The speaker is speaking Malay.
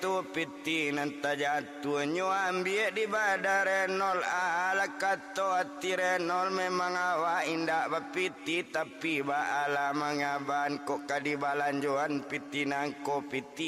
itu piti nanta jatuh nyo ambil di badar renol ala kato hati renol memang awak indak bapiti tapi ba ala mangaban kok kadi balanjuan piti nangko piti